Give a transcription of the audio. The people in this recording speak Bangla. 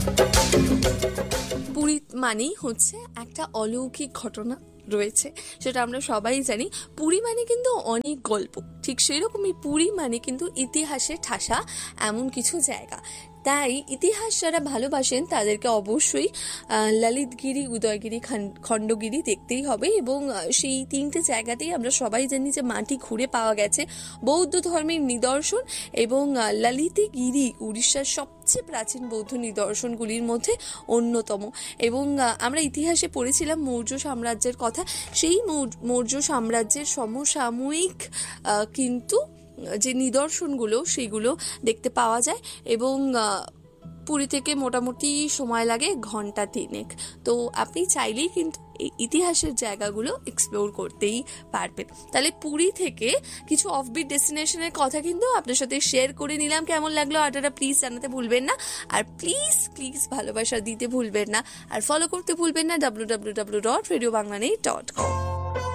পুরী মানেই হচ্ছে একটা অলৌকিক ঘটনা রয়েছে, সেটা আমরা সবাই জানি। পুরী মানে কিন্তু অনেক গল্প, ঠিক সেই রকমই পুরী মানে কিন্তু ইতিহাসে ঠাসা এমন কিছু জায়গা। তাই ইতিহাস যারা ভালোবাসেন তাদেরকে অবশ্যই ললিতগিরি, উদয়গিরি, খণ্ডগিরি দেখতেই হবে। এবং সেই তিনটে জায়গাতেই আমরা সবাই জানি যে মাটি খুঁড়ে পাওয়া গেছে বৌদ্ধ ধর্মের নিদর্শন। এবং ললিতগিরি উড়িষ্যার সবচেয়ে প্রাচীন বৌদ্ধ নিদর্শনগুলির মধ্যে অন্যতম। এবং আমরা ইতিহাসে পড়েছিলাম মৌর্য সাম্রাজ্যের কথা। সেই মৌর্য সাম্রাজ্যের সমসাময়িক কিন্তু যে নিদর্শনগুলো সেগুলো দেখতে পাওয়া যায়। এবং পুরী থেকে মোটামুটি সময় লাগে ঘন্টা 3 তো আপনি চাইলেই কিন্তু এই ইতিহাসের জায়গাগুলো এক্সপ্লোর করতেই পারবেন। তাহলে পুরী থেকে কিছু অফবিট ডেস্টিনেশনের কথা কিন্তু আপনার সাথে শেয়ার করে নিলাম। কেমন লাগলো আপনারা প্লিজ জানাতে ভুলবেন না। আর প্লিজ প্লিজ ভালোবাসা দিতে ভুলবেন না। আর ফলো করতে ভুলবেন না www.radiobanglanet.com।